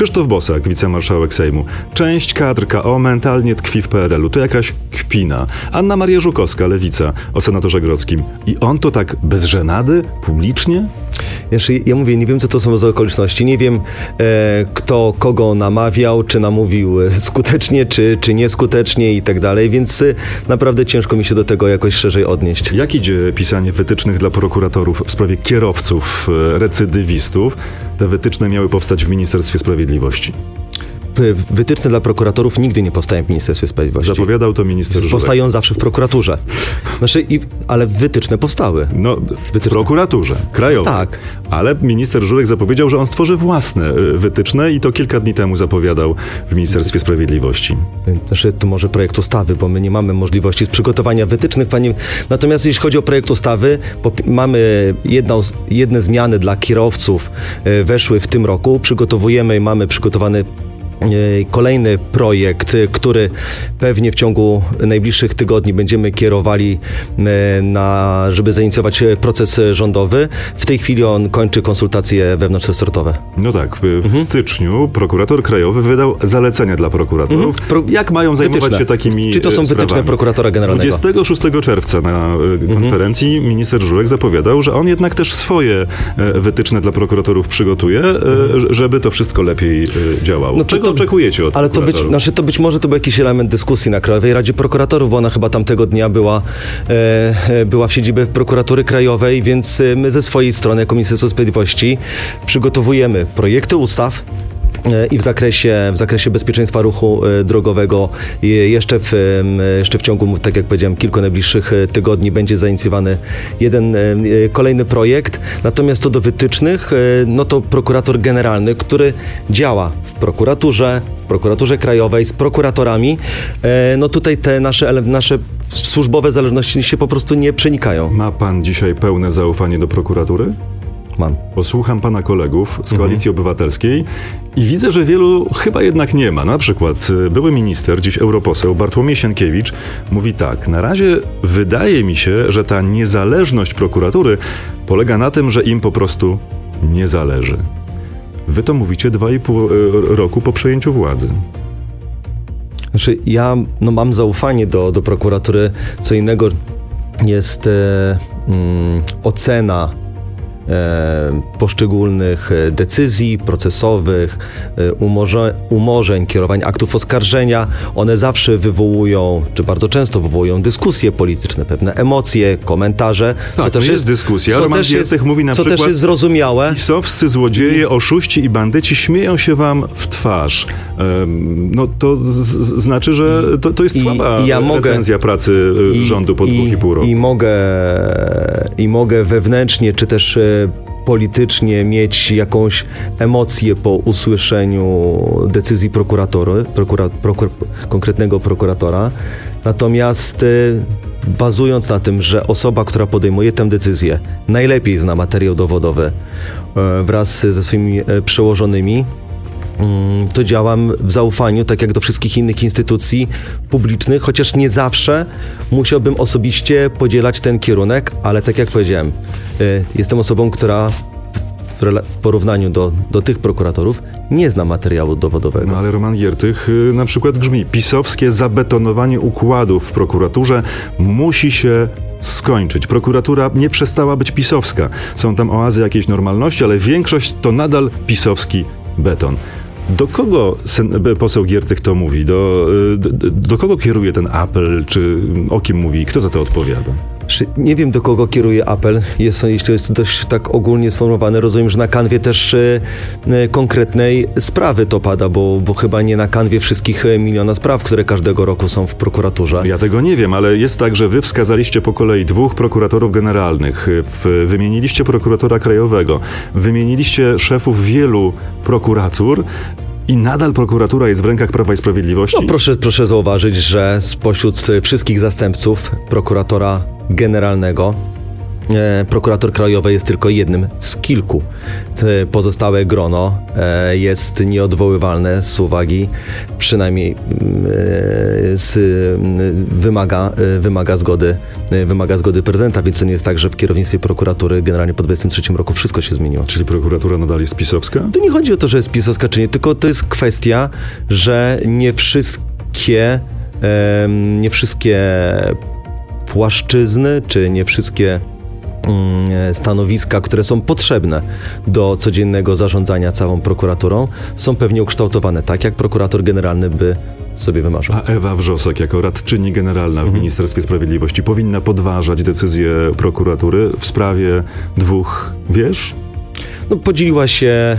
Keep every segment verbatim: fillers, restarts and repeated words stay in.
Krzysztof Bosak, wicemarszałek Sejmu. Część kadr K O mentalnie tkwi w P R L u. To jakaś kpina. Anna Maria Żukowska, Lewica, o senatorze Grodzkim. I on to tak bez żenady, publicznie? Wiesz, ja mówię, nie wiem, co to są za okoliczności. Nie wiem, e, kto kogo namawiał, czy namówił skutecznie, czy, czy nieskutecznie i tak dalej, więc e, naprawdę ciężko mi się do tego jakoś szerzej odnieść. Jak idzie pisanie wytycznych dla prokuratorów w sprawie kierowców, e, recydywistów? Te wytyczne miały powstać w Ministerstwie Sprawiedliwości. Wytyczne dla prokuratorów nigdy nie powstają w Ministerstwie Sprawiedliwości. Zapowiadał to minister Żurek. Powstają zawsze w prokuraturze. Znaczy, i, ale wytyczne powstały. No, w wytyczne. prokuraturze krajowej. Tak. Ale minister Żurek zapowiedział, że on stworzy własne wytyczne i to kilka dni temu zapowiadał w Ministerstwie Sprawiedliwości. Znaczy, to może projekt ustawy, bo my nie mamy możliwości przygotowania wytycznych. Panie... Natomiast jeśli chodzi o projekt ustawy, mamy jedną, jedne zmiany dla kierowców weszły w tym roku. Przygotowujemy, mamy przygotowany kolejny projekt, który pewnie w ciągu najbliższych tygodni będziemy kierowali, na, żeby zainicjować proces rządowy. W tej chwili on kończy konsultacje wewnątrzresortowe. No tak, w mhm. styczniu prokurator krajowy wydał zalecenia dla prokuratorów. Mhm. Pro, jak mają zajmować wytyczne. się takimi Czy to są sprawami? Wytyczne prokuratora generalnego? dwudziestego szóstego czerwca na konferencji mhm. minister Żurek zapowiadał, że on jednak też swoje wytyczne dla prokuratorów przygotuje, mhm. żeby to wszystko lepiej działało. No Czego oczekujecie od Ale to być, znaczy to być może to był jakiś element dyskusji na Krajowej Radzie Prokuratorów, bo ona chyba tamtego dnia była, e, była w siedzibie prokuratury krajowej, więc my ze swojej strony jako Ministerstwo Sprawiedliwości przygotowujemy projekty ustaw i w zakresie, w zakresie bezpieczeństwa ruchu drogowego jeszcze w, jeszcze w ciągu, tak jak powiedziałem, kilku najbliższych tygodni będzie zainicjowany jeden kolejny projekt. Natomiast to do wytycznych, no to prokurator generalny, który działa w prokuraturze, w prokuraturze krajowej, z prokuratorami, no tutaj te nasze, nasze służbowe zależności się po prostu nie przenikają. Ma pan dzisiaj pełne zaufanie do prokuratury? Mam. Posłucham pana kolegów z Koalicji mhm. Obywatelskiej i widzę, że wielu chyba jednak nie ma. Na przykład były minister, dziś europoseł Bartłomiej Sienkiewicz mówi tak: na razie wydaje mi się, że ta niezależność prokuratury polega na tym, że im po prostu nie zależy. Wy to mówicie dwa i pół roku po przejęciu władzy. Znaczy ja no, mam zaufanie do, do prokuratury. Co innego jest e, mm, ocena poszczególnych decyzji procesowych, umorze, umorzeń, kierowań aktów oskarżenia. One zawsze wywołują, czy bardzo często wywołują dyskusje polityczne, pewne emocje, komentarze. Tak, co też jest, jest dyskusja. Co Roman też jest, Giertych mówi na co przykład, też jest zrozumiałe. Pisowscy złodzieje, oszuści i bandyci śmieją się wam w twarz. Um, no to z, z, znaczy, że to, to jest I, słaba i ja recenzja mogę, pracy i, rządu po dwóch i pół roku. I mogę, I mogę wewnętrznie, czy też politycznie mieć jakąś emocję po usłyszeniu decyzji prokuratory, prokura, prokur, konkretnego prokuratora. Natomiast bazując na tym, że osoba, która podejmuje tę decyzję, najlepiej zna materiał dowodowy wraz ze swoimi przełożonymi, to działam w zaufaniu, tak jak do wszystkich innych instytucji publicznych, chociaż nie zawsze musiałbym osobiście podzielać ten kierunek, ale tak jak powiedziałem, jestem osobą, która w porównaniu do, do tych prokuratorów nie zna materiału dowodowego. No ale Roman Giertych na przykład grzmi: pisowskie zabetonowanie układów w prokuraturze musi się skończyć. Prokuratura nie przestała być pisowska. Są tam oazy jakiejś normalności, ale większość to nadal pisowski beton. Do kogo sen, poseł Giertych to mówi? Do, do, do kogo kieruje ten apel? Czy o kim mówi? Kto za to odpowiada? Nie wiem, do kogo kieruje apel. Jest, jeśli jest dość tak ogólnie sformułowany, rozumiem, że na kanwie też y, y, konkretnej sprawy to pada, bo, bo chyba nie na kanwie wszystkich miliona spraw, które każdego roku są w prokuraturze. Ja tego nie wiem, ale jest tak, że wy wskazaliście po kolei dwóch prokuratorów generalnych, w, wymieniliście prokuratora krajowego, wymieniliście szefów wielu prokuratur. I nadal prokuratura jest w rękach Prawa i Sprawiedliwości? No proszę, proszę zauważyć, że spośród wszystkich zastępców prokuratora generalnego Prokurator krajowy jest tylko jednym z kilku. Pozostałe grono jest nieodwoływalne z uwagi, przynajmniej z, wymaga, wymaga, zgody, wymaga zgody prezydenta, więc to nie jest tak, że w kierownictwie prokuratury generalnie po dwudziestym trzecim roku wszystko się zmieniło. Czyli prokuratura nadal jest pisowska? To nie chodzi o to, że jest pisowska czy nie, tylko to jest kwestia, że nie wszystkie, nie wszystkie płaszczyzny, czy nie wszystkie stanowiska, które są potrzebne do codziennego zarządzania całą prokuraturą, są pewnie ukształtowane tak, jak prokurator generalny by sobie wymarzył. A Ewa Wrzosek jako radczyni generalna w mhm. Ministerstwie Sprawiedliwości powinna podważać decyzję prokuratury w sprawie dwóch wież? No, podzieliła się e,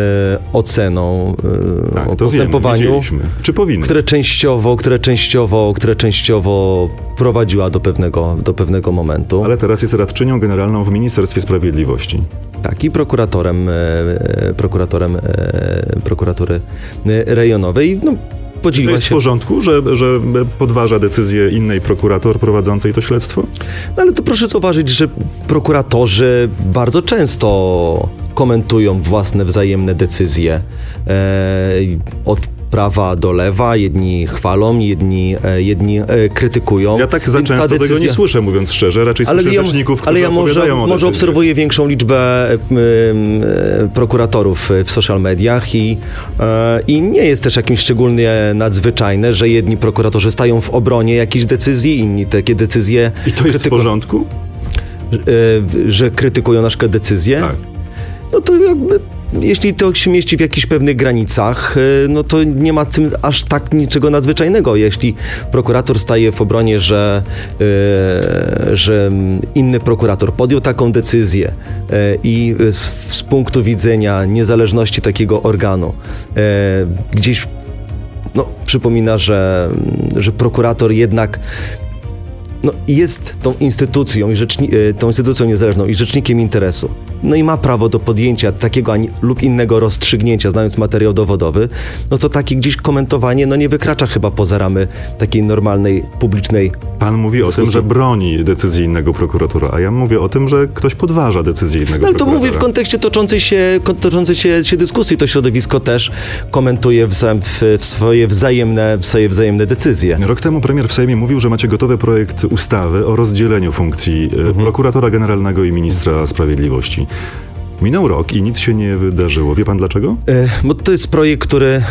oceną e, tak, o to postępowaniu, wiemy, czy powinny? które częściowo, które częściowo, które częściowo prowadziła do pewnego, do pewnego momentu. Ale teraz jest radczynią generalną w Ministerstwie Sprawiedliwości. Tak, i prokuratorem, e, prokuratorem e, prokuratury rejonowej. No, podzieliła to jest się. w porządku, że, że podważa decyzję innej prokurator prowadzącej to śledztwo? No, ale to proszę zauważyć, że prokuratorzy bardzo często komentują własne wzajemne decyzje e, od prawa do lewa. Jedni chwalą, jedni, e, jedni e, krytykują. Ja tak za Więc często decyzja... tego nie słyszę, mówiąc szczerze. Raczej ale słyszę ja, rzeczników, ale którzy ja może, opowiadają o może decyzji. obserwuję większą liczbę y, y, prokuratorów w social mediach i, y, i nie jest też jakimś szczególnie nadzwyczajne, że jedni prokuratorzy stają w obronie jakichś decyzji, inni takie decyzje... I to jest krytyku... w porządku? Y, że krytykują na przykład decyzje? Tak. No to jakby... Jeśli to się mieści w jakichś pewnych granicach, no to nie ma w tym aż tak niczego nadzwyczajnego. Jeśli prokurator staje w obronie, że, yy, że inny prokurator podjął taką decyzję yy, i z, z punktu widzenia niezależności takiego organu yy, gdzieś no, przypomina, że, że prokurator jednak no, jest tą instytucją, i rzeczni- tą instytucją niezależną i rzecznikiem interesu. No i ma prawo do podjęcia takiego ani, lub innego rozstrzygnięcia, znając materiał dowodowy, no to takie gdzieś komentowanie no nie wykracza chyba poza ramy takiej normalnej, publicznej Pan mówi dyskusji. O tym, że broni decyzji innego prokuratora, a ja mówię o tym, że ktoś podważa decyzję innego no, ale to prokuratora. mówię w kontekście toczącej się, toczącej się, się dyskusji. To środowisko też komentuje w, w, w, swoje wzajemne, w swoje wzajemne decyzje. Rok temu premier w Sejmie mówił, że macie gotowy projekt ustawy o rozdzieleniu funkcji mhm. prokuratora generalnego i ministra sprawiedliwości. Minął rok i nic się nie wydarzyło. Wie pan dlaczego? E, bo to jest projekt, który e,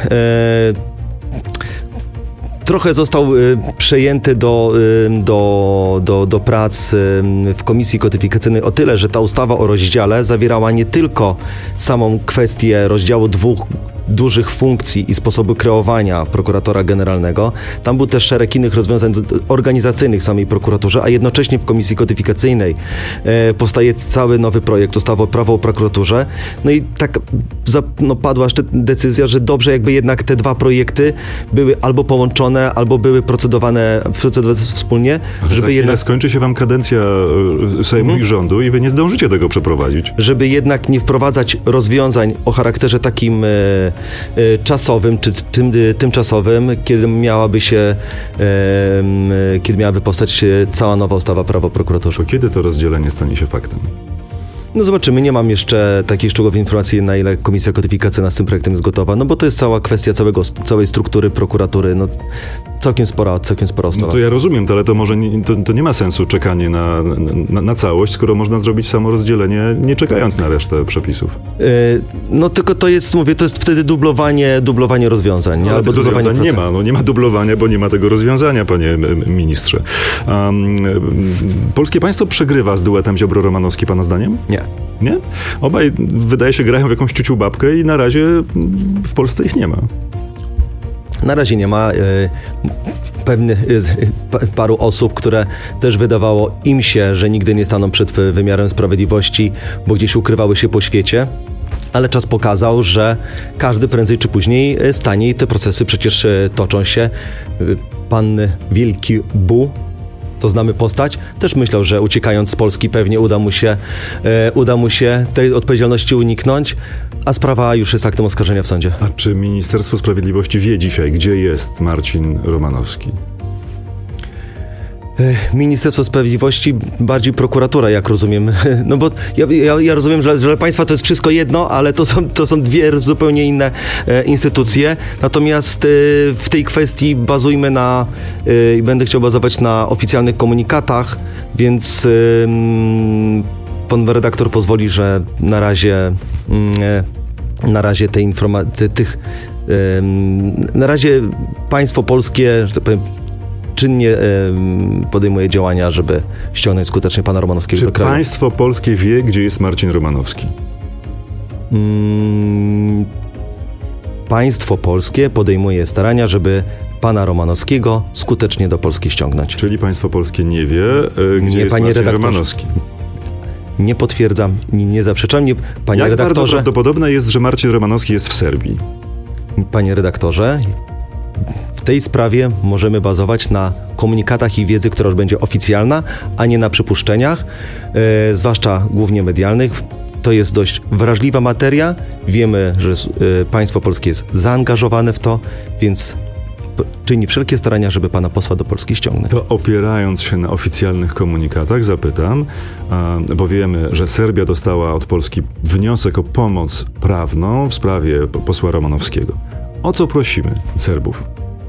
trochę został e, przejęty do, e, do, do, do prac e, w Komisji Kodyfikacyjnej o tyle, że ta ustawa o rozdziale zawierała nie tylko samą kwestię rozdziału dwóch dużych funkcji i sposobu kreowania prokuratora generalnego. Tam był też szereg innych rozwiązań organizacyjnych w samej prokuraturze, a jednocześnie w Komisji Kodyfikacyjnej e, powstaje cały nowy projekt ustawy o prawo o prokuraturze. No i tak za, no, padła decyzja, że dobrze jakby jednak te dwa projekty były albo połączone, albo były procedowane, procedowane wspólnie, Ale żeby za jednak skończy się wam kadencja Sejmu hmm. i rządu i wy nie zdążycie tego przeprowadzić. Żeby jednak nie wprowadzać rozwiązań o charakterze takim e, czasowym, czy tym, tymczasowym, kiedy miałaby się, kiedy miałaby powstać cała nowa ustawa prawo o prokuraturze. To kiedy to rozdzielenie stanie się faktem? No zobaczymy, nie mam jeszcze takiej szczegółowej informacji, na ile Komisja Kodyfikacyjna z tym projektem jest gotowa, no bo to jest cała kwestia całego, całej struktury prokuratury, no całkiem spora, całkiem spora ustawa. No to ja rozumiem, to, ale to może nie, to, to nie ma sensu czekanie na, na, na całość, skoro można zrobić samo rozdzielenie, nie czekając na resztę przepisów. Yy, no tylko to jest, mówię, to jest wtedy dublowanie, dublowanie rozwiązań. No, ale albo dublowanie rozwiązań nie ma, no nie ma dublowania, bo nie ma tego rozwiązania, panie ministrze. Um, polskie państwo przegrywa z duetem Ziobro-Romanowski, pana zdaniem? Nie. Nie? Obaj, wydaje się, grają w jakąś ciuciu babkę i na razie w Polsce ich nie ma. Na razie nie ma. Pewnych paru osób, które też wydawało im się, że nigdy nie staną przed wymiarem sprawiedliwości, bo gdzieś ukrywały się po świecie. Ale czas pokazał, że każdy prędzej czy później stanie i te procesy przecież toczą się. Pan Wielki Bu, to znamy postać, też myślał, że uciekając z Polski pewnie uda mu się, e, uda mu się tej odpowiedzialności uniknąć, a sprawa już jest aktem oskarżenia w sądzie. A czy Ministerstwo Sprawiedliwości wie dzisiaj, gdzie jest Marcin Romanowski? Ministerstwo Sprawiedliwości, bardziej prokuratura, jak rozumiem. No bo ja, ja, ja rozumiem, że, że dla państwa to jest wszystko jedno, ale to są, to są dwie zupełnie inne e, instytucje. Natomiast e, w tej kwestii bazujmy na, i e, będę chciał bazować na oficjalnych komunikatach, więc e, pan redaktor pozwoli, że na razie e, na razie te informacje, tych e, na razie państwo polskie, że tak powiem, czynnie podejmuje działania, żeby ściągnąć skutecznie pana Romanowskiego Czy do kraju. państwo polskie wie, gdzie jest Marcin Romanowski? Hmm, państwo polskie podejmuje starania, żeby pana Romanowskiego skutecznie do Polski ściągnąć. Czyli państwo polskie nie wie, gdzie Nie, jest panie Marcin redaktorze. Romanowski. Nie potwierdzam, nie, nie zaprzeczam. Nie, panie Jak bardzo redaktorze, prawdopodobne jest, że Marcin Romanowski jest w Serbii? panie redaktorze, w tej sprawie możemy bazować na komunikatach i wiedzy, która już będzie oficjalna, a nie na przypuszczeniach, e, zwłaszcza głównie medialnych. To jest dość wrażliwa materia. Wiemy, że e, państwo polskie jest zaangażowane w to, więc p- czyni wszelkie starania, żeby pana posła do Polski ściągnąć. To opierając się na oficjalnych komunikatach zapytam, a, bo wiemy, że Serbia dostała od Polski wniosek o pomoc prawną w sprawie p- posła Romanowskiego. O co prosimy Serbów?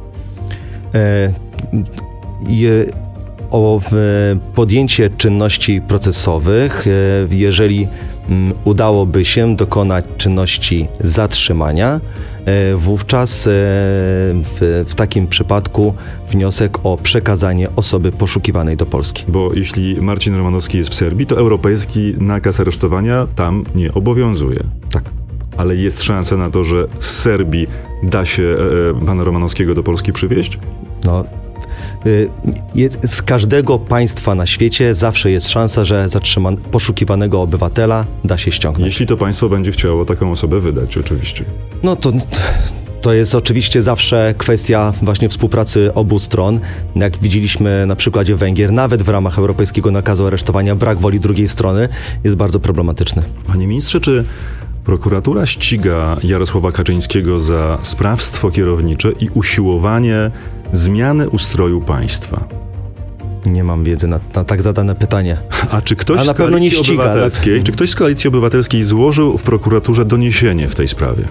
E, je, o e, podjęcie czynności procesowych, e, jeżeli m, udałoby się dokonać czynności zatrzymania, e, wówczas e, w, w takim przypadku wniosek o przekazanie osoby poszukiwanej do Polski. Bo jeśli Marcin Romanowski jest w Serbii, to europejski nakaz aresztowania tam nie obowiązuje. Tak. Ale jest szansa na to, że z Serbii da się e, pana Romanowskiego do Polski przywieźć? No, y, jest, z każdego państwa na świecie zawsze jest szansa, że zatrzyman, poszukiwanego obywatela da się ściągnąć. Jeśli to państwo będzie chciało taką osobę wydać, oczywiście. No to, to jest oczywiście zawsze kwestia właśnie współpracy obu stron. Jak widzieliśmy na przykładzie Węgier, nawet w ramach europejskiego nakazu aresztowania brak woli drugiej strony jest bardzo problematyczny. Panie ministrze, czy prokuratura ściga Jarosława Kaczyńskiego za sprawstwo kierownicze i usiłowanie zmiany ustroju państwa? Nie mam wiedzy na, na tak zadane pytanie. A czy ktoś A na z pewno nie Koalicji ściga, Obywatelskiej, tak? czy ktoś z Koalicji Obywatelskiej złożył w prokuraturze doniesienie w tej sprawie?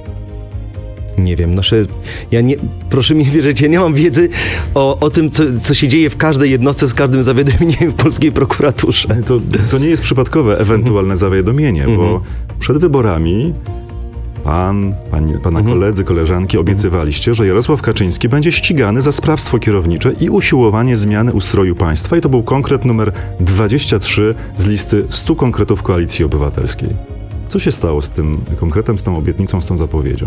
Nie wiem, no, że ja nie, proszę mi wierzyć, ja nie mam wiedzy o, o tym, co, co się dzieje w każdej jednostce z każdym zawiadomieniem w polskiej prokuraturze. To, to nie jest przypadkowe ewentualne zawiadomienie, bo przed wyborami pan, pani, pana Mhm. koledzy, koleżanki obiecywaliście, że Jarosław Kaczyński będzie ścigany za sprawstwo kierownicze i usiłowanie zmiany ustroju państwa. I to był konkret numer dwadzieścia trzy z listy stu konkretów Koalicji Obywatelskiej. Co się stało z tym konkretem, z tą obietnicą, z tą zapowiedzią?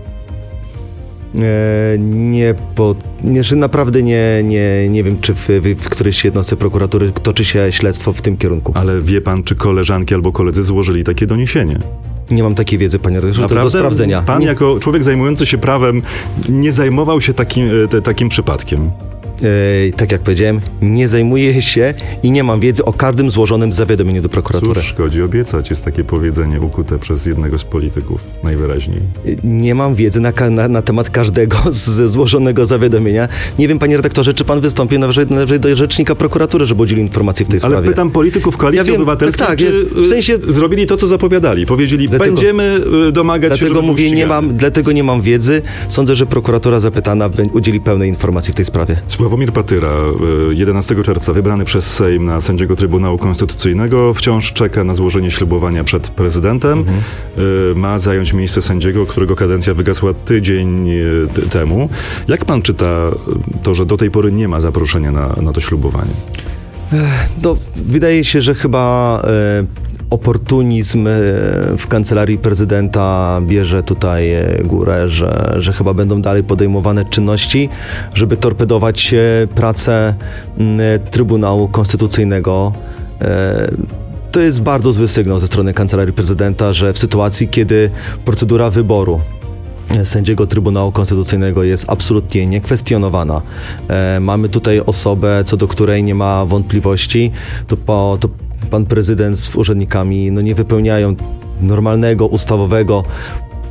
E, nie, bo nie, że naprawdę nie, nie, nie wiem, czy w, w, w którejś jednostce prokuratury toczy się śledztwo w tym kierunku. Ale wie pan, czy koleżanki albo koledzy złożyli takie doniesienie? Nie mam takiej wiedzy, panie redaktorze, to jest do sprawdzenia. Pan nie, jako człowiek zajmujący się prawem nie zajmował się takim, te, takim przypadkiem? e, tak jak powiedziałem, nie zajmuję się i nie mam wiedzy o każdym złożonym zawiadomieniu do prokuratury. Cóż szkodzi obiecać, jest takie powiedzenie ukute przez jednego z polityków najwyraźniej. Nie mam wiedzy na, ka- na, na temat każdego z złożonego zawiadomienia. Nie wiem, panie redaktorze, czy pan wystąpił najwyżej, najwyżej do rzecznika prokuratury, żeby udzielił informacji w tej Ale sprawie. pytam polityków Koalicji Ja wiem, Obywatelskiej, tak, czy w sensie- y, zrobili to, co zapowiadali. Powiedzieli, Dlatego- będziemy y, domagać się, Dlatego żeby był mówię, nie ścigany. mam, dlatego nie mam wiedzy. Sądzę, że prokuratura zapytana bę- udzieli pełnej informacji w tej sprawie. Sławomir Patyra, y, jedenastego czerwca wybrany przez Sejm na sędziego Trybunału Konstytucyjnego, wciąż czeka na złożenie ślubowania przed prezydentem. Mhm. Y, Ma zająć miejsce sędziego, którego kadencja wygasła tydzień y, t- temu. Jak pan czyta y, to, że do tej pory nie ma zaproszenia na, na to ślubowanie? No, wydaje się, że chyba e, oportunizm e, w kancelarii prezydenta bierze tutaj e, górę, że, że chyba będą dalej podejmowane czynności, żeby torpedować e, pracę m, Trybunału Konstytucyjnego. E, To jest bardzo zły sygnał ze strony kancelarii prezydenta, że w sytuacji, kiedy procedura wyboru sędziego Trybunału Konstytucyjnego jest absolutnie niekwestionowana. E, mamy tutaj osobę, co do której nie ma wątpliwości, to, po, to pan prezydent z urzędnikami no, nie wypełniają normalnego, ustawowego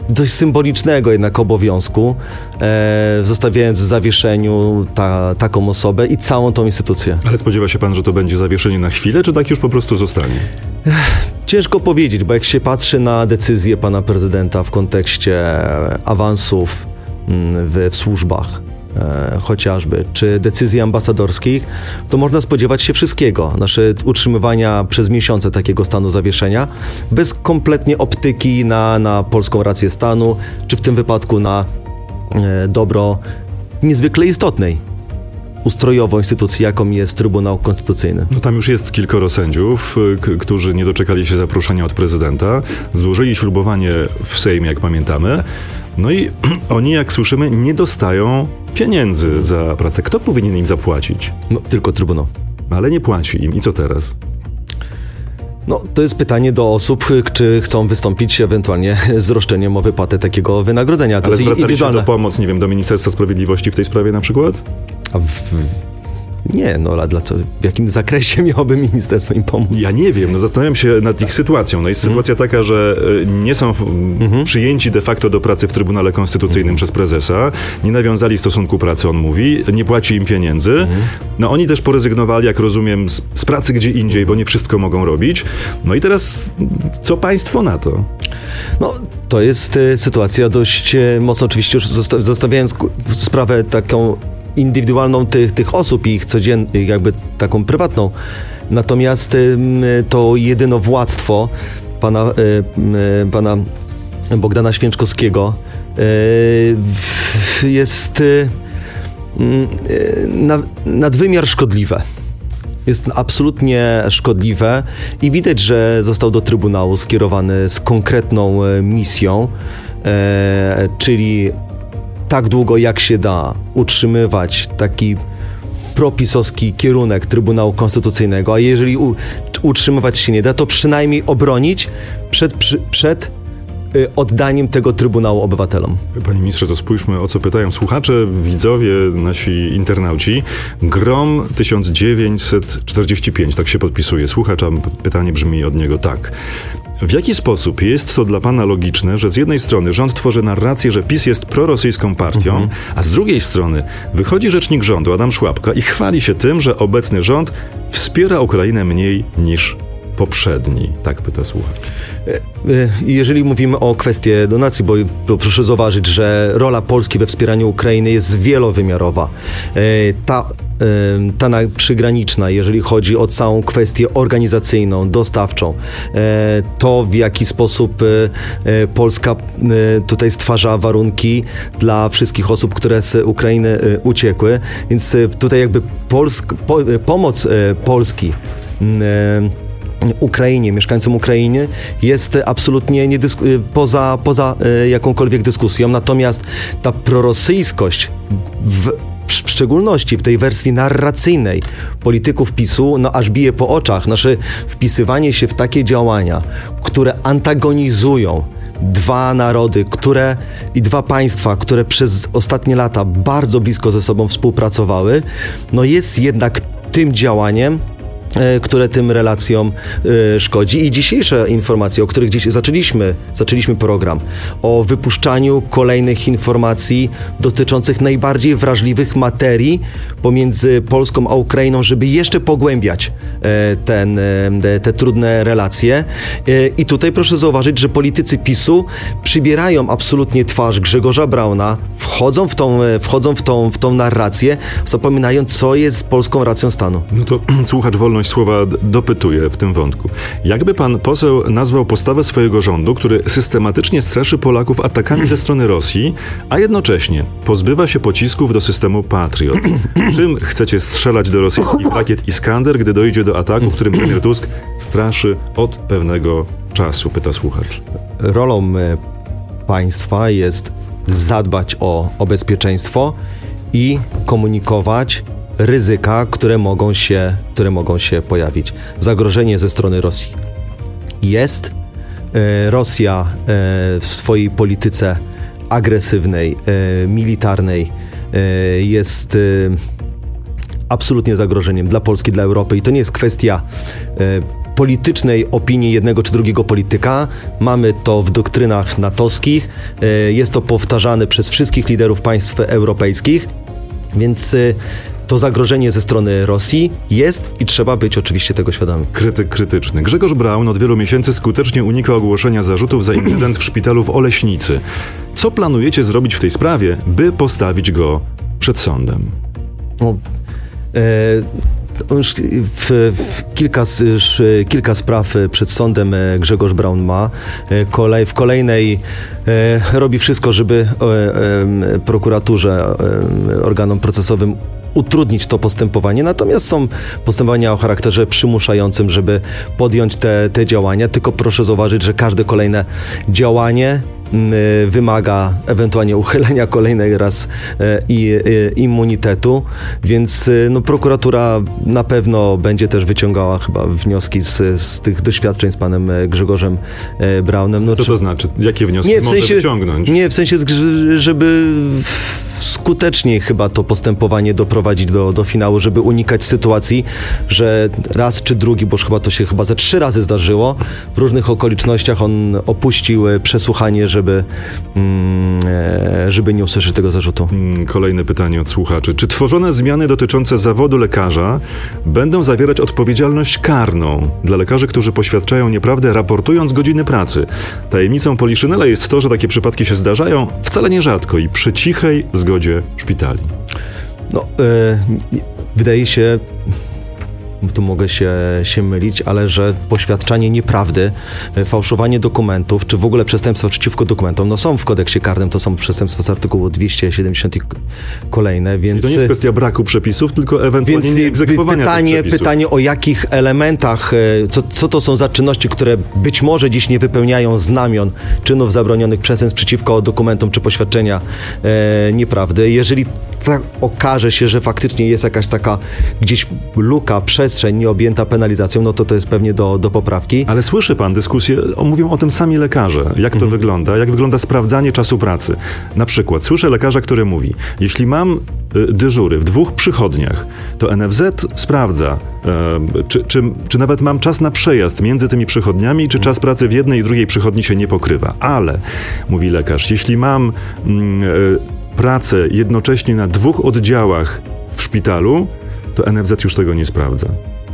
dość symbolicznego jednak obowiązku, e, zostawiając w zawieszeniu ta, taką osobę i całą tą instytucję. Ale spodziewa się pan, że to będzie zawieszenie na chwilę, czy tak już po prostu zostanie? Ciężko powiedzieć, bo jak się patrzy na decyzję pana prezydenta w kontekście awansów w, w służbach, e, chociażby, czy decyzji ambasadorskich, to można spodziewać się wszystkiego. Nasze utrzymywania przez miesiące takiego stanu zawieszenia, bez kompletnie optyki na, na polską rację stanu, czy w tym wypadku na e, dobro niezwykle istotnej ustrojowo instytucji, jaką jest Trybunał Konstytucyjny. No tam już jest kilkoro sędziów, k- którzy nie doczekali się zaproszenia od prezydenta, złożyli ślubowanie w Sejmie, jak pamiętamy. No i oni, jak słyszymy, nie dostają pieniędzy za pracę. Kto powinien im zapłacić? No, tylko Trybunał. Ale nie płaci im. I co teraz? No, to jest pytanie do osób, czy chcą wystąpić ewentualnie z roszczeniem o wypłatę takiego wynagrodzenia. To Ale jest zwracali się indywidualne. do pomoc, nie wiem, do Ministerstwa Sprawiedliwości w tej sprawie na przykład? A w... Nie, no ale dlaczego? W jakim zakresie miałoby ministerstwo im pomóc? Ja nie wiem, no zastanawiam się nad ich sytuacją. No jest Mhm. sytuacja taka, że y, nie są w, Mhm. przyjęci de facto do pracy w Trybunale Konstytucyjnym Mhm. przez prezesa, nie nawiązali stosunku pracy, on mówi, nie płaci im pieniędzy. Mhm. No oni też porezygnowali, jak rozumiem, z, z pracy gdzie indziej, bo nie wszystko mogą robić. No i teraz co państwo na to? No, to jest e, sytuacja dość e, mocno, oczywiście już zosta- zostawiając ku- sprawę taką indywidualną tych, tych osób i ich codziennych, jakby taką prywatną. Natomiast em, to jedynowładztwo pana, e, e, pana Bogdana Święczkowskiego e, w- jest e, m, e, na, nadwymiar szkodliwe. Jest absolutnie szkodliwe i widać, że został do Trybunału skierowany z konkretną e, misją, e, czyli tak długo jak się da utrzymywać taki propisowski kierunek Trybunału Konstytucyjnego, a jeżeli u, utrzymywać się nie da, to przynajmniej obronić przed, przy, przed y, oddaniem tego Trybunału obywatelom. Panie ministrze, to spójrzmy, o co pytają słuchacze, widzowie, nasi internauci. Grom tysiąc dziewięćset czterdzieści pięć, tak się podpisuje. Słuchacz, a pytanie brzmi od niego tak. W jaki sposób jest to dla pana logiczne, że z jednej strony rząd tworzy narrację, że PiS jest prorosyjską partią, mhm. a z drugiej strony wychodzi rzecznik rządu Adam Szłapka i chwali się tym, że obecny rząd wspiera Ukrainę mniej niż poprzedni? Tak pyta słuchacz. Jeżeli mówimy o kwestii donacji, bo, bo proszę zauważyć, że rola Polski we wspieraniu Ukrainy jest wielowymiarowa. Ta, ta przygraniczna, jeżeli chodzi o całą kwestię organizacyjną, dostawczą, to w jaki sposób Polska tutaj stwarza warunki dla wszystkich osób, które z Ukrainy uciekły. Więc tutaj jakby Polsk, po, pomoc Polski Ukrainie, mieszkańcom Ukrainy jest absolutnie nie dysku- poza, poza jakąkolwiek dyskusją. Natomiast ta prorosyjskość w, w szczególności w tej wersji narracyjnej polityków PiSu, no aż bije po oczach. Nasze wpisywanie się w takie działania, które antagonizują dwa narody, które i dwa państwa, które przez ostatnie lata bardzo blisko ze sobą współpracowały, no jest jednak tym działaniem, które tym relacjom y, szkodzi. I dzisiejsze informacje, o których dziś zaczęliśmy, zaczęliśmy program, o wypuszczaniu kolejnych informacji dotyczących najbardziej wrażliwych materii pomiędzy Polską a Ukrainą, żeby jeszcze pogłębiać y, ten, y, te trudne relacje. Y, I tutaj proszę zauważyć, że politycy PiSu przybierają absolutnie twarz Grzegorza Brauna, wchodzą w tą, wchodzą w tą, w tą narrację, zapominając, co jest polską racją stanu. No to słuchacz wolność słowa dopytuje w tym wątku. Jakby pan poseł nazwał postawę swojego rządu, który systematycznie straszy Polaków atakami ze strony Rosji, a jednocześnie pozbywa się pocisków do systemu Patriot? Czym chcecie strzelać do rosyjskich rakiet Iskander, gdy dojdzie do ataku, którym premier Tusk straszy od pewnego czasu? Pyta słuchacz. Rolą państwa jest zadbać o, o bezpieczeństwo i komunikować ryzyka, które mogą się, które mogą się pojawić. Zagrożenie ze strony Rosji jest. Rosja w swojej polityce agresywnej, militarnej jest absolutnie zagrożeniem dla Polski, dla Europy i to nie jest kwestia politycznej opinii jednego czy drugiego polityka. Mamy to w doktrynach natowskich. Jest to powtarzane przez wszystkich liderów państw europejskich, więc to zagrożenie ze strony Rosji jest i trzeba być oczywiście tego świadomym. Krytyk krytyczny. Grzegorz Braun od wielu miesięcy skutecznie unika ogłoszenia zarzutów za incydent w szpitalu w Oleśnicy. Co planujecie zrobić w tej sprawie, by postawić go przed sądem? No, e, już w, w kilka, już kilka spraw przed sądem Grzegorz Braun ma. Kolej, w kolejnej e, robi wszystko, żeby e, e, prokuraturze, e, organom procesowym utrudnić to postępowanie, natomiast są postępowania o charakterze przymuszającym, żeby podjąć te, te działania, tylko proszę zauważyć, że każde kolejne działanie wymaga ewentualnie uchylenia kolejnej raz i, i immunitetu, więc no, prokuratura na pewno będzie też wyciągała chyba wnioski z, z tych doświadczeń z panem Grzegorzem Braunem. No, Co to znaczy? Jakie wnioski nie, w może sensie, wyciągnąć? Nie, w sensie, żeby skuteczniej chyba to postępowanie doprowadzić do, do finału, żeby unikać sytuacji, że raz czy drugi, bo chyba to się chyba ze trzy razy zdarzyło, w różnych okolicznościach on opuścił przesłuchanie, żeby, żeby nie usłyszeć tego zarzutu. Kolejne pytanie od słuchaczy. Czy tworzone zmiany dotyczące zawodu lekarza będą zawierać odpowiedzialność karną dla lekarzy, którzy poświadczają nieprawdę, raportując godziny pracy? Tajemnicą Poliszynela jest to, że takie przypadki się zdarzają wcale nierzadko i przy cichej zgodzie szpitali. No, yy, wydaje się, tu mogę się, się mylić, ale że poświadczanie nieprawdy, fałszowanie dokumentów, czy w ogóle przestępstwa przeciwko dokumentom, no są w kodeksie karnym, to są przestępstwa z artykułu dwieście siedemdziesiąt i kolejne, więc... To nie jest kwestia braku przepisów, tylko ewentualnie więc egzekwowania pytanie, tych przepisów. Pytanie o jakich elementach, co, co to są za czynności, które być może dziś nie wypełniają znamion czynów zabronionych przestępstw przeciwko dokumentom, czy poświadczenia e, nieprawdy. Jeżeli tak okaże się, że faktycznie jest jakaś taka gdzieś luka, przestrzeń nieobjęta penalizacją, no to to jest pewnie do, do poprawki. Ale słyszy pan dyskusję, o, mówią o tym sami lekarze. Jak to mhm. wygląda? Jak wygląda sprawdzanie czasu pracy? Na przykład słyszę lekarza, który mówi, jeśli mam y, dyżury w dwóch przychodniach, to N F Z sprawdza, y, czy, czy, czy nawet mam czas na przejazd między tymi przychodniami, czy czas pracy w jednej i drugiej przychodni się nie pokrywa. Ale, mówi lekarz, jeśli mam y, pracę jednocześnie na dwóch oddziałach w szpitalu, to N F Z już tego nie sprawdza.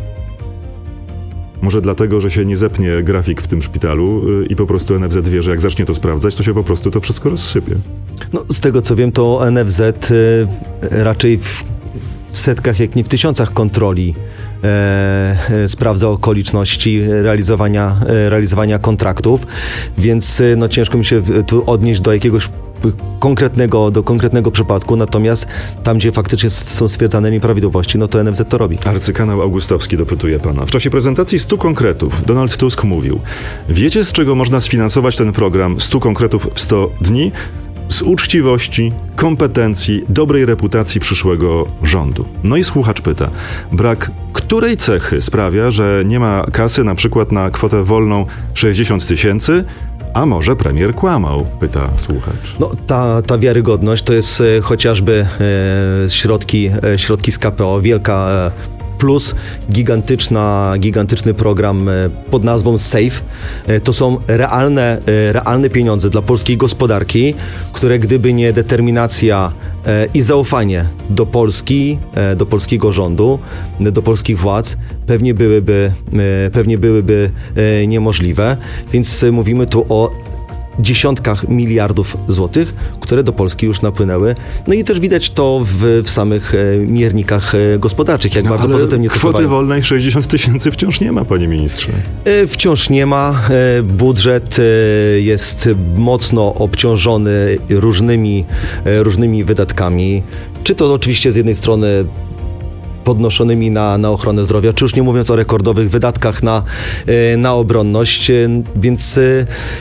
Może dlatego, że się nie zepnie grafik w tym szpitalu i po prostu N F Z wie, że jak zacznie to sprawdzać, to się po prostu to wszystko rozsypie. No, z tego co wiem, to N F Z y, raczej w setkach, jak nie w tysiącach kontroli e, e, sprawdza okoliczności realizowania, e, realizowania kontraktów, więc no, ciężko mi się tu odnieść do jakiegoś konkretnego, do konkretnego przypadku, natomiast tam, gdzie faktycznie są stwierdzane nieprawidłowości, no to N F Z to robi. Arcykanał Augustowski dopytuje pana. W czasie prezentacji stu konkretów Donald Tusk mówił: wiecie, z czego można sfinansować ten program stu konkretów w sto dni? Z uczciwości, kompetencji, dobrej reputacji przyszłego rządu. No i słuchacz pyta, brak której cechy sprawia, że nie ma kasy na przykład na kwotę wolną sześćdziesiąt tysięcy, a może premier kłamał? Pyta słuchacz. No, ta, ta wiarygodność to jest e, chociażby e, środki, e, środki z K P O, wielka e, plus gigantyczna, gigantyczny program pod nazwą SAFE. To są realne, realne pieniądze dla polskiej gospodarki, które gdyby nie determinacja i zaufanie do Polski, do polskiego rządu, do polskich władz, pewnie byłyby, pewnie byłyby niemożliwe. Więc mówimy tu o dziesiątkach miliardów złotych, które do Polski już napłynęły. No i też widać to w, w samych e, miernikach e, gospodarczych, jak no, bardzo pozytywnie to kwoty wpływają. wolnej sześćdziesiąt tysięcy wciąż nie ma, panie ministrze. E, wciąż nie ma. E, budżet e, jest mocno obciążony różnymi, e, różnymi wydatkami. Czy to oczywiście z jednej strony podnoszonymi na, na ochronę zdrowia, czy już nie mówiąc o rekordowych wydatkach na, e, na obronność, e, więc e,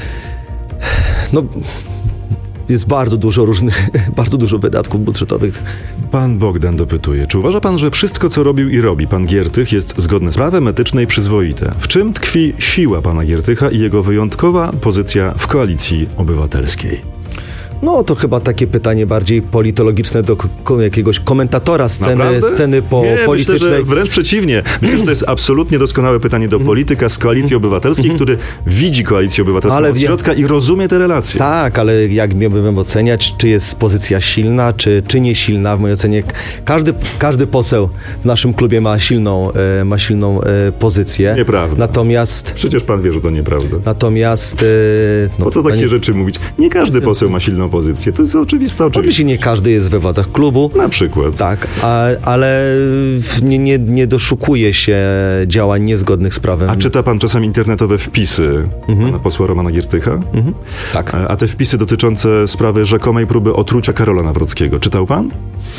no, jest bardzo dużo różnych, bardzo dużo wydatków budżetowych. Pan Bogdan dopytuje, czy uważa pan, że wszystko, co robił i robi pan Giertych, jest zgodne z prawem, etyczne i przyzwoite? W czym tkwi siła pana Giertycha i jego wyjątkowa pozycja w Koalicji Obywatelskiej? No to chyba takie pytanie bardziej politologiczne do ko- jakiegoś komentatora sceny, Naprawdę? sceny po Nie, politycznej. myślę, że wręcz przeciwnie. Myślę, że to jest absolutnie doskonałe pytanie do polityka z Koalicji Obywatelskiej, który widzi Koalicję Obywatelską Ale od wie- środka i rozumie te relacje. Tak, ale jak miałbym oceniać, czy jest pozycja silna, czy, czy nie silna? W mojej ocenie każdy, każdy poseł w naszym klubie ma silną, e, ma silną e, pozycję. Nieprawda. Natomiast... Przecież pan wie, że to nieprawda. Natomiast... e, No, Po co takie panie- rzeczy mówić? Nie każdy poseł ma silną pozycję. To jest oczywiste, oczywiście. Oczywiście nie każdy jest we władzach klubu. Na przykład. Tak, a, ale nie, nie, nie doszukuje się działań niezgodnych z prawem. A czyta pan czasem internetowe wpisy pana posła Romana Giertycha? Mhm. Tak. A, a te wpisy dotyczące sprawy rzekomej próby otrucia Karola Nawrockiego. Czytał pan?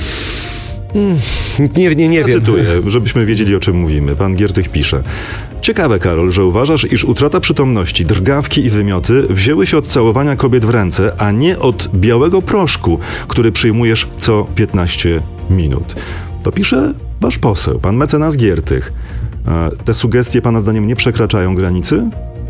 Nie, nie, nie Ja wiem. cytuję, żebyśmy wiedzieli, o czym mówimy. Pan Giertych pisze. Ciekawe, Karol, że uważasz, iż utrata przytomności, drgawki i wymioty wzięły się od całowania kobiet w ręce, a nie od białego proszku, który przyjmujesz co piętnaście minut. To pisze wasz poseł, pan mecenas Giertych. A te sugestie pana zdaniem nie przekraczają granicy?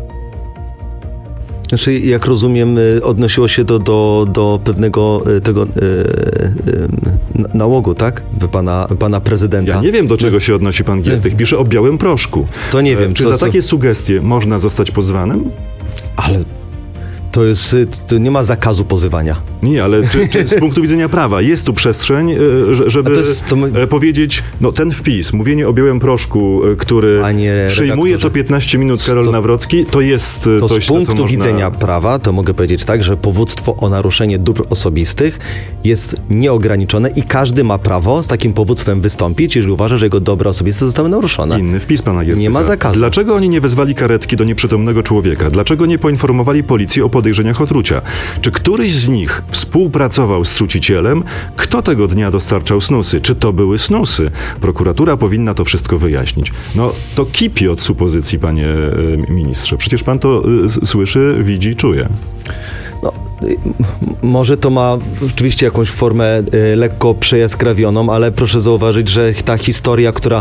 Znaczy, jak rozumiem, y, odnosiło się do, do, do pewnego y, tego y, y, na- nałogu, tak? Pana, pana prezydenta. Ja nie wiem, do czego się odnosi pan Giertych. Pisze o białym proszku. To nie wiem, Czy co- za co- takie sugestie można zostać pozwanym? Ale to jest, y, to nie ma zakazu pozywania. Nie, ale czy, czy z punktu widzenia prawa jest tu przestrzeń, e, że- żeby A to jest- to my- e, powiedzieć, no ten wpis, mówienie o białym proszku, e, który Panie przyjmuje redaktorze, co piętnaście minut Karol to- Nawrocki, to jest e, To coś, z punktu co można... widzenia prawa, to mogę powiedzieć tak, że powództwo o naruszenie dóbr osobistych jest nieograniczone i każdy ma prawo z takim powództwem wystąpić, jeżeli uważa, że jego dobra osobiste zostały naruszone. Inny wpis pana Giertycha. Nie ma zakazu. Dlaczego oni nie wezwali karetki do nieprzytomnego człowieka? Dlaczego nie poinformowali policji o podejrzeniach otrucia? Czy któryś z nich współpracował z trucicielem? Kto tego dnia dostarczał snusy? Czy to były snusy? Prokuratura powinna to wszystko wyjaśnić. No, to kipi od supozycji, panie e, ministrze. Przecież pan to e, s- słyszy, widzi, czuje. No, y, m- może to ma oczywiście jakąś formę y, lekko przejaskrawioną, ale proszę zauważyć, że ta historia, która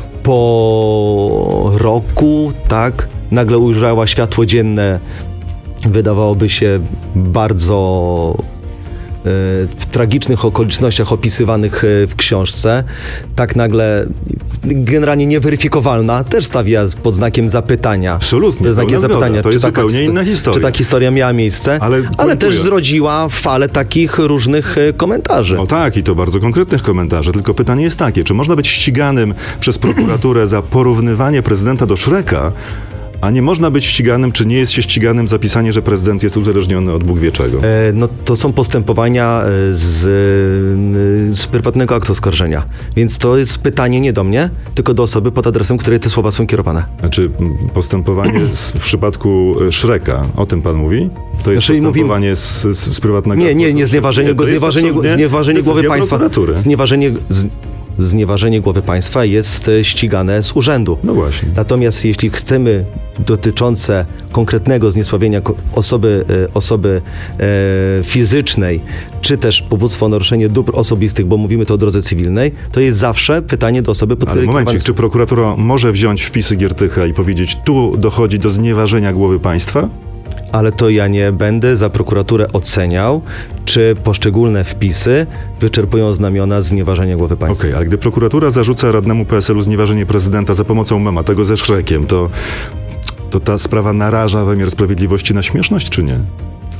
po roku, tak, nagle ujrzała światło dzienne, wydawałoby się bardzo w tragicznych okolicznościach opisywanych w książce, tak nagle generalnie nieweryfikowalna, też stawia pod znakiem zapytania. Absolutnie, Bez znakiem pełna zgoda. zapytania. To jest taka zupełnie histo- inna historia. Czy ta historia miała miejsce, Ale ale, też puentując. zrodziła falę takich różnych e, komentarzy. O tak, i to bardzo konkretnych komentarzy. Tylko pytanie jest takie, czy można być ściganym przez prokuraturę za porównywanie prezydenta do Szreka, a nie można być ściganym, czy nie jest się ściganym za pisanie, że prezydent jest uzależniony od Bóg wie czego? E, No to są postępowania e, z, e, z prywatnego aktu oskarżenia. Więc to jest pytanie nie do mnie, tylko do osoby pod adresem, której te słowa są kierowane. Znaczy m, postępowanie z, w przypadku e, Szreka, o tym pan mówi? To jest Znaczy, postępowanie z, z, z prywatnego... Nie, nie, nie znieważenie, Nie, go, to jest znieważenie, absolutnie znieważenie głowy decyzja państwa. prokuratury. Znieważenie, z, znieważenie głowy państwa jest e, ścigane z urzędu. No właśnie. Natomiast jeśli chcemy dotyczące konkretnego zniesławienia ko- osoby, e, osoby e, fizycznej, czy też powództwo o naruszenie dóbr osobistych, bo mówimy to o drodze cywilnej, to jest zawsze pytanie do osoby, pod Ale której momencik, kierowany- czy prokuratura może wziąć wpisy Giertycha i powiedzieć, tu dochodzi do znieważenia głowy państwa? Ale to ja nie będę za prokuraturę oceniał, czy poszczególne wpisy wyczerpują znamiona znieważenia głowy państwa. Okej, ale gdy prokuratura zarzuca radnemu P S L u znieważenie prezydenta za pomocą mema, tego ze Szrekiem, to, to ta sprawa naraża wymiar sprawiedliwości na śmieszność, czy nie?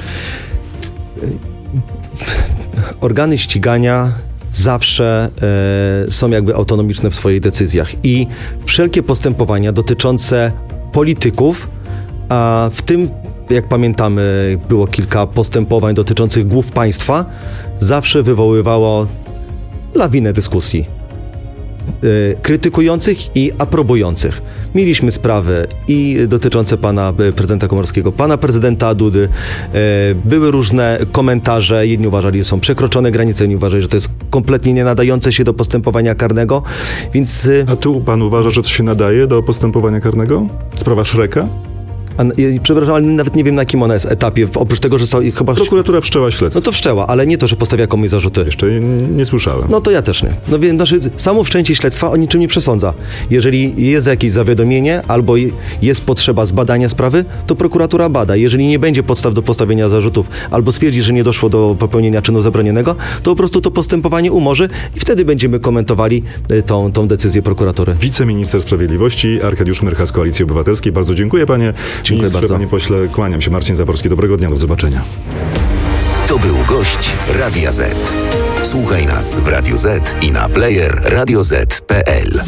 Organy ścigania zawsze e, są jakby autonomiczne w swoich decyzjach i wszelkie postępowania dotyczące polityków, a w tym, jak pamiętamy, było kilka postępowań dotyczących głów państwa, zawsze wywoływało lawinę dyskusji. e, krytykujących i aprobujących. Mieliśmy sprawy i dotyczące pana e, prezydenta Komorowskiego, pana prezydenta Dudy. E, Były różne komentarze. Jedni uważali, że są przekroczone granice, inni uważali, że to jest kompletnie nie nadające się do postępowania karnego. Więc e, A tu pan uważa, że to się nadaje do postępowania karnego? Sprawa Szreka? A, i, przepraszam, ale nawet nie wiem, na jakim ona jest etapie, oprócz tego, że są, i chyba... Prokuratura wszczęła śledztwo. No to wszczęła, ale nie to, że postawia komuś zarzuty. Jeszcze nie słyszałem. No to ja też nie. No więc znaczy, samo wszczęcie śledztwa o niczym nie przesądza. Jeżeli jest jakieś zawiadomienie albo jest potrzeba zbadania sprawy, to prokuratura bada. Jeżeli nie będzie podstaw do postawienia zarzutów albo stwierdzi, że nie doszło do popełnienia czynu zabronionego, to po prostu to postępowanie umorzy i wtedy będziemy komentowali tą, tą decyzję prokuratury. Wiceminister Sprawiedliwości Arkadiusz Myrcha z Koalicji Obywatelskiej. Bardzo dziękuję, panie Dziękuję ministrze, bardzo. panie pośle. Kłaniam się. Marcin Zaborski. Dobrego dnia. Do zobaczenia. To był gość Radia Z. Słuchaj nas w Radio Z i na player radio zet kropka pe el.